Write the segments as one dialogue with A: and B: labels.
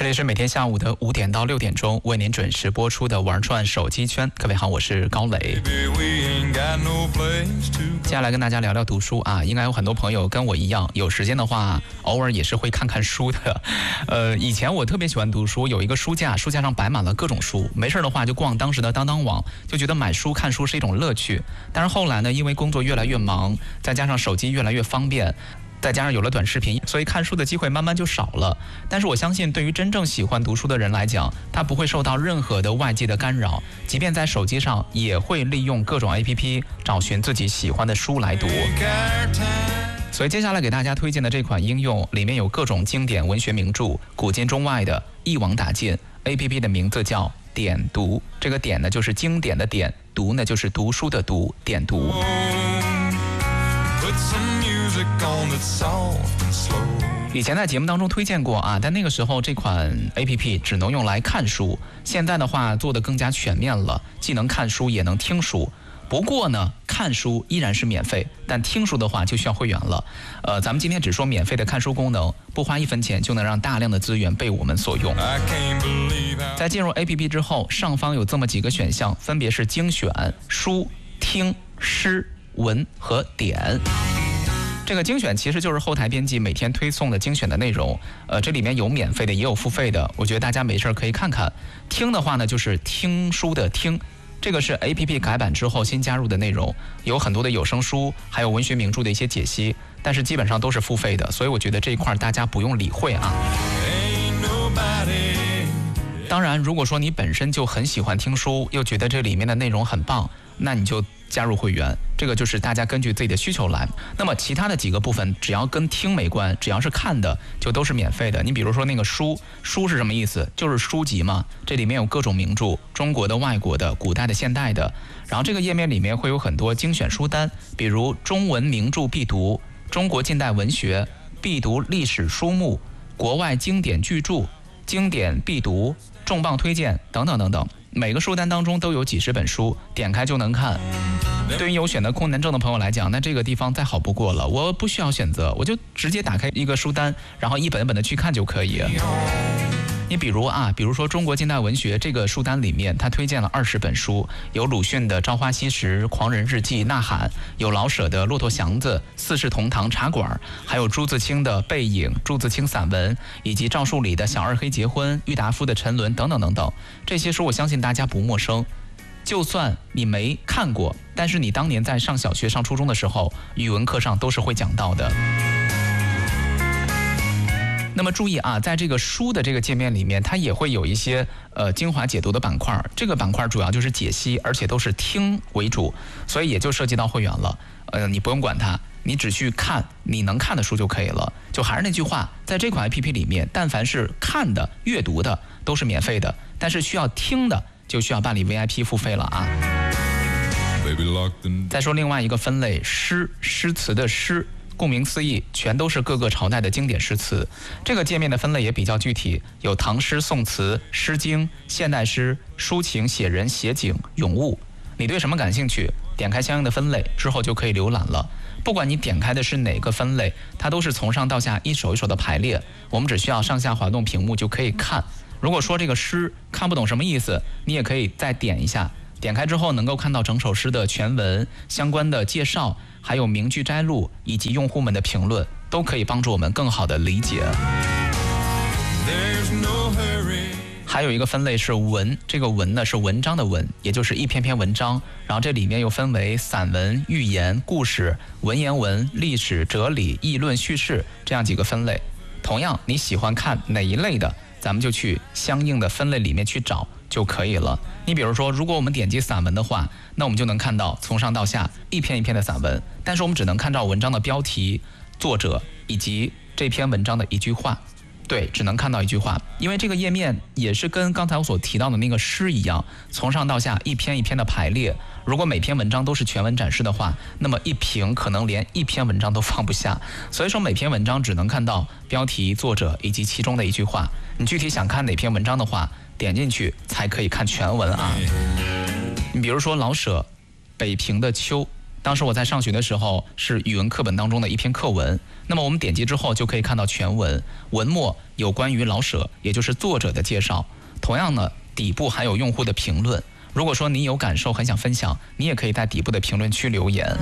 A: 这里是每天下午的5点到6点钟为您准时播出的玩转手机圈。各位好，我是高磊。接下来跟大家聊聊读书啊，应该有很多朋友跟我一样，有时间的话偶尔也是会看看书的。以前我特别喜欢读书，有一个书架，书架上摆满了各种书，没事的话就逛当时的当当网，就觉得买书看书是一种乐趣。但是后来呢，因为工作越来越忙，再加上手机越来越方便，再加上有了短视频，所以看书的机会慢慢就少了。但是我相信，对于真正喜欢读书的人来讲，他不会受到任何的外界的干扰，即便在手机上也会利用各种 APP 找寻自己喜欢的书来读。所以接下来给大家推荐的这款应用里面有各种经典文学名著，古今中外的一网打尽。 APP 的名字叫点读，这个点呢就是经典的点，读呢就是读书的读，点读。以前在节目当中推荐过啊，但那个时候这款 APP 只能用来看书，现在的话做得更加全面了，既能看书也能听书。不过呢，看书依然是免费，但听书的话就需要会员了。咱们今天只说免费的看书功能，不花1分钱就能让大量的资源被我们所用。在进入 APP 之后，上方有这么几个选项，分别是精选、书、听、诗、文和点。这个精选其实就是后台编辑每天推送的精选的内容，这里面有免费的也有付费的，我觉得大家没事可以看看。听的话呢，就是听书的听，这个是 APP 改版之后新加入的内容，有很多的有声书，还有文学名著的一些解析，但是基本上都是付费的，所以我觉得这一块大家不用理会啊。当然，如果说你本身就很喜欢听书，又觉得这里面的内容很棒，那你就加入会员，这个就是大家根据自己的需求来。那么其他的几个部分，只要跟听没关，只要是看的，就都是免费的。你比如说那个书是什么意思？就是书籍嘛，这里面有各种名著，中国的、外国的、古代的、现代的。然后这个页面里面会有很多精选书单，比如中文名著必读、中国近代文学必读历史书目、国外经典巨著、经典必读、重磅推荐等等等等。每个书单当中都有几十本书，点开就能看。对于有选择困难症的朋友来讲，那这个地方再好不过了，我不需要选择，我就直接打开一个书单，然后一本本的去看就可以。你比如说中国近代文学这个书单里面，他推荐了20本书，有鲁迅的《朝花夕拾》、《狂人日记》、《呐喊》，有老舍的《骆驼祥子》、《四世同堂》、《茶馆》，还有朱自清的《背影》、朱自清散文，以及赵树理的《小二黑结婚》、郁达夫的《沉沦》等等等等。这些书我相信大家不陌生，就算你没看过，但是你当年在上小学、上初中的时候，语文课上都是会讲到的。那么注意啊，在这个书的这个界面里面，它也会有一些精华解读的板块，这个板块主要就是解析，而且都是听为主，所以也就涉及到会员了。你不用管它，你只去看你能看的书就可以了。就还是那句话，在这款 APP 里面，但凡是看的、阅读的都是免费的，但是需要听的就需要办理 VIP 付费了啊。再说另外一个分类，诗词的诗。顾名思义，全都是各个朝代的经典诗词。这个界面的分类也比较具体，有唐诗、宋词、诗经、现代诗、抒情、写人、写景、咏物。你对什么感兴趣，点开相应的分类之后就可以浏览了。不管你点开的是哪个分类，它都是从上到下一首一首的排列，我们只需要上下滑动屏幕就可以看。如果说这个诗看不懂什么意思，你也可以再点一下，点开之后能够看到整首诗的全文、相关的介绍，还有名句摘录以及用户们的评论，都可以帮助我们更好的理解。还有一个分类是文，这个文呢是文章的文，也就是一篇篇文章，然后这里面又分为散文、寓言、故事、文言文、历史、哲理、议论、叙事这样几个分类。同样你喜欢看哪一类的，咱们就去相应的分类里面去找就可以了。你比如说，如果我们点击散文的话，那我们就能看到从上到下一篇一篇的散文，但是我们只能看到文章的标题、作者以及这篇文章的一句话。对，只能看到一句话，因为这个页面也是跟刚才我所提到的那个诗一样，从上到下一篇一篇的排列。如果每篇文章都是全文展示的话，那么一屏可能连一篇文章都放不下，所以说每篇文章只能看到标题、作者以及其中的一句话。你具体想看哪篇文章的话，点进去才可以看全文啊。你比如说老舍《北平的秋》， 当时我在上学的时候是语文课本当中的一篇课文，那么我们点击之后就可以看到全文，文末有关于老舍，也就是作者的介绍。同样呢，底部还有用户的评论。如果说你有感受很想分享，你也可以在底部的评论区留言。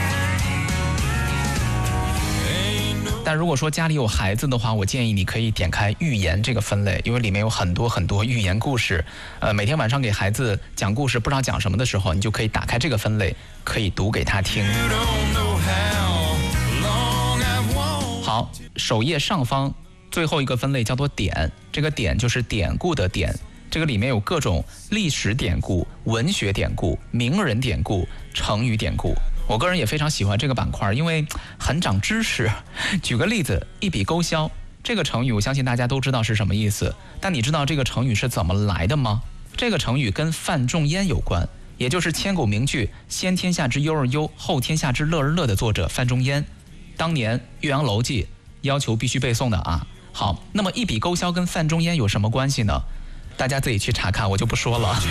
A: 但如果说家里有孩子的话，我建议你可以点开寓言这个分类，因为里面有很多很多寓言故事。每天晚上给孩子讲故事不知道讲什么的时候，你就可以打开这个分类，可以读给他听。好，首页上方最后一个分类叫做典，这个典就是典故的典，这个里面有各种历史典故、文学典故、名人典故、成语典故。我个人也非常喜欢这个板块，因为很长知识。举个例子，一笔勾销这个成语，我相信大家都知道是什么意思，但你知道这个成语是怎么来的吗？这个成语跟范仲淹有关，也就是千古名句“先天下之忧而忧，后天下之乐而乐”的作者范仲淹。当年《岳阳楼记》要求必须背诵的啊。好，那么一笔勾销跟范仲淹有什么关系呢？大家自己去查看，我就不说了。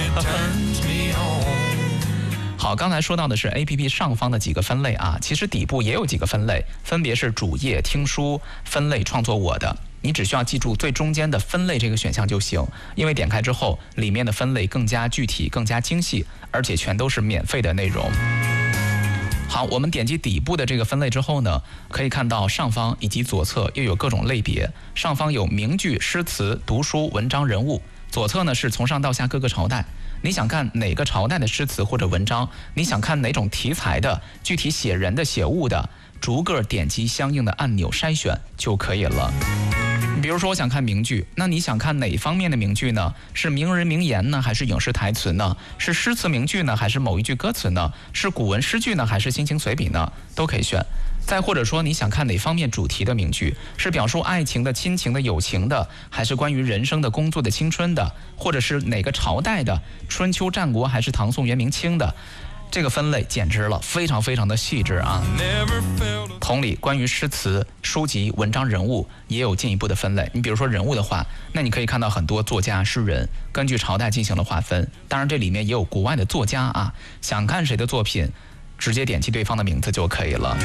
A: 好，刚才说到的是 APP 上方的几个分类啊，其实底部也有几个分类，分别是主页、听书、分类、创作我的。你只需要记住最中间的分类这个选项就行，因为点开之后，里面的分类更加具体、更加精细，而且全都是免费的内容。好，我们点击底部的这个分类之后呢，可以看到上方以及左侧又有各种类别。上方有名句、诗词、读书、文章、人物；左侧呢是从上到下各个朝代。你想看哪个朝代的诗词或者文章，你想看哪种题材的，具体写人的、写物的，逐个点击相应的按钮筛选就可以了。比如说我想看名句，那你想看哪方面的名句呢？是名人名言呢，还是影视台词呢？是诗词名句呢，还是某一句歌词呢？是古文诗句呢，还是心情随笔呢？都可以选。再或者说你想看哪方面主题的名句，是表述爱情的、亲情的、友情的，还是关于人生的、工作的、青春的，或者是哪个朝代的，春秋战国还是唐宋元明清的，这个分类简直了，非常非常的细致啊。同理，关于诗词、书籍、文章、人物也有进一步的分类。你比如说人物的话，那你可以看到很多作家、诗人根据朝代进行了划分，当然这里面也有国外的作家啊，想看谁的作品，直接点击对方的名字就可以了。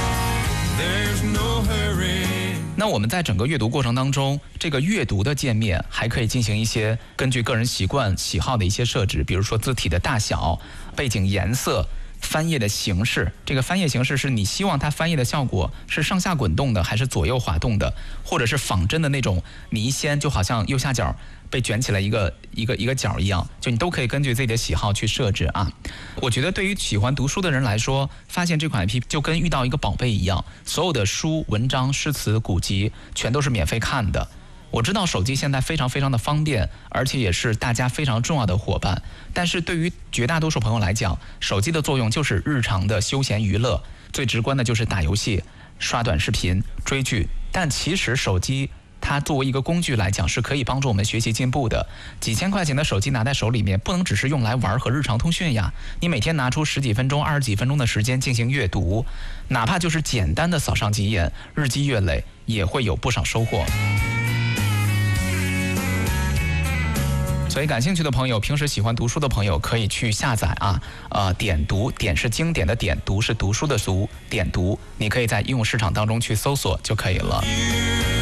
A: 那我们在整个阅读过程当中，这个阅读的界面还可以进行一些根据个人习惯、喜好的一些设置，比如说字体的大小、背景颜色、翻页的形式。这个翻页形式是你希望它翻页的效果是上下滚动的，还是左右滑动的，或者是仿真的那种，你一掀就好像右下角被卷起来一个角一样，就你都可以根据自己的喜好去设置啊。我觉得对于喜欢读书的人来说，发现这款 APP 就跟遇到一个宝贝一样，所有的书、文章、诗词、古籍全都是免费看的。我知道手机现在非常非常的方便，而且也是大家非常重要的伙伴，但是对于绝大多数朋友来讲，手机的作用就是日常的休闲娱乐，最直观的就是打游戏、刷短视频、追剧。但其实手机它作为一个工具来讲，是可以帮助我们学习进步的。几千块钱的手机拿在手里面，不能只是用来玩和日常通讯呀。你每天拿出10几分钟、20几分钟的时间进行阅读，哪怕就是简单的扫上几眼，日积月累也会有不少收获。所以感兴趣的朋友，平时喜欢读书的朋友可以去下载啊，点读，点是经典的点，读是读书的读，点读，你可以在应用市场当中去搜索就可以了。